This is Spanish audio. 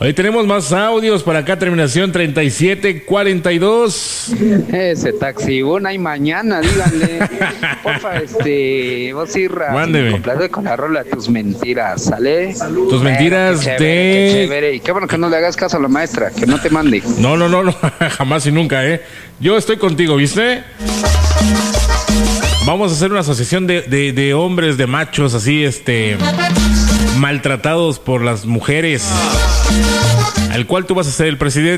Hoy tenemos más audios para acá, terminación 3742. Ese taxi, bueno, hay mañana, díganle. Porfa, vos Irra, Mándeme. complace con la rola de tus mentiras, ¿sale? Tus mentiras qué chévere, qué chévere. Y qué bueno que no le hagas caso a la maestra, que no te mande. No, jamás y nunca, Yo estoy contigo, ¿viste? Vamos a hacer una asociación de hombres, de machos, así, maltratados por las mujeres, al cual tú vas a ser el presidente.